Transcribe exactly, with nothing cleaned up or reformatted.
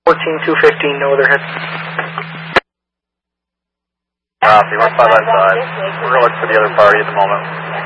fourteen two fifteen, no other hits. Copy, we're side by side. We're going to look for the other party at the moment.